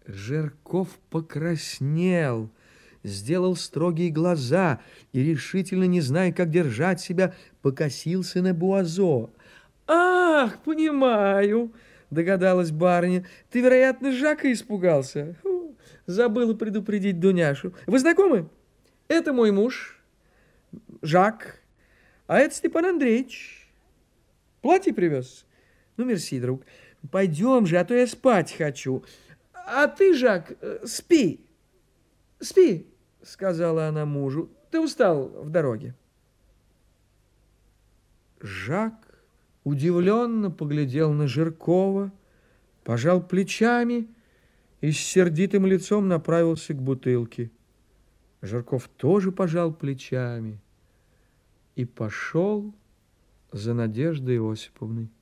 Жирков покраснел, сделал строгие глаза и, решительно не зная, как держать себя, покосился на Буазо. «Ах, понимаю!» — догадалась барыня. «Ты, вероятно, Жака испугался. Фу, забыла предупредить Дуняшу. Вы знакомы? Это мой муж, Жак, а это Степан Андреевич. Платье привез? Ну, мерси, друг. Пойдем же, а то я спать хочу. А ты, Жак, спи, спи, сказала она мужу. Ты устал в дороге». Жак удивленно поглядел на Жиркова, пожал плечами и с сердитым лицом направился к бутылке. Жирков тоже пожал плечами и пошел за Надеждой Осиповной.